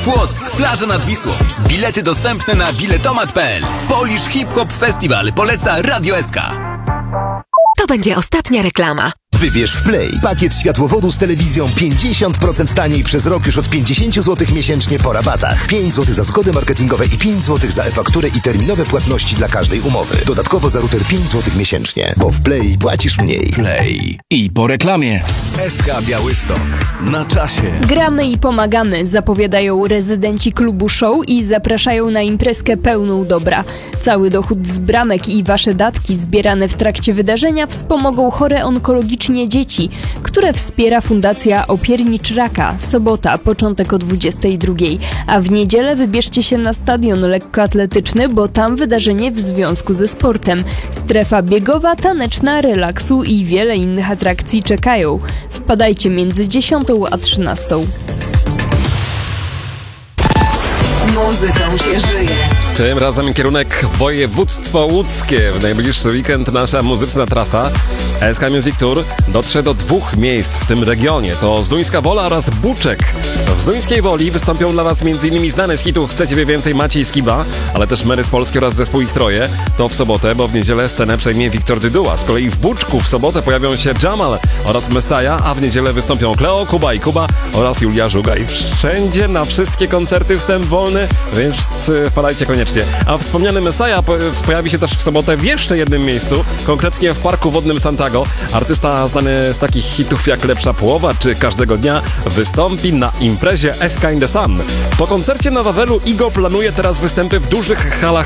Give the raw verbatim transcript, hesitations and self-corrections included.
Płock, plaża nad Wisłą. Bilety dostępne na biletomat kropka p l. Polish Hip Hop Festival poleca Radio S K. To będzie ostatnia reklama. Wybierz w Play pakiet światłowodu z telewizją pięćdziesiąt procent taniej przez rok już od pięćdziesiąt złotych miesięcznie po rabatach. pięć złotych za zgody marketingowe i pięć złotych za e-fakturę i terminowe płatności dla każdej umowy. Dodatkowo za router pięć złotych miesięcznie, bo w Play płacisz mniej. Play. I po reklamie. S K Białystok. Na czasie. Gramy i pomagamy, zapowiadają rezydenci klubu Show i zapraszają na imprezkę pełną dobra. Cały dochód z bramek i wasze datki zbierane w trakcie wydarzenia wspomogą chore onkologicznie dzieci, które wspiera Fundacja Opiernicz Raka. Sobota, początek o dwudziestej drugiej. A w niedzielę wybierzcie się na stadion lekkoatletyczny, bo tam wydarzenie w związku ze sportem. Strefa biegowa, taneczna, relaksu i wiele innych atrakcji czekają. Wpadajcie między dziesiątą a trzynastą. Muzyką się żyje. Tym razem kierunek województwo łódzkie. W najbliższy weekend nasza muzyczna trasa S K Music Tour dotrze do dwóch miejsc w tym regionie. To Zduńska Wola oraz Buczek. W Zduńskiej Woli wystąpią dla Was m.in. znane z hitu Chcecie wie więcej Maciej Skiba, ale też Mary z Polski oraz zespół Ich Troje. To w sobotę, bo w niedzielę scenę przejmie Wiktor Dyduła. Z kolei w Buczku w sobotę pojawią się Jamal oraz Messiah, a w niedzielę wystąpią Kleo, Kuba i Kuba oraz Julia Żuga. I wszędzie na wszystkie koncerty wstęp wolny, więc wpadajcie koniecznie. A wspomniany Messiah pojawi się też w sobotę w jeszcze jednym miejscu, konkretnie w Parku Wodnym Santago. Artysta znany z takich hitów jak Lepsza Połowa czy Każdego Dnia wystąpi na imprezie S K in the Sun. Po koncercie na Wawelu Igo planuje teraz występy w dużych halach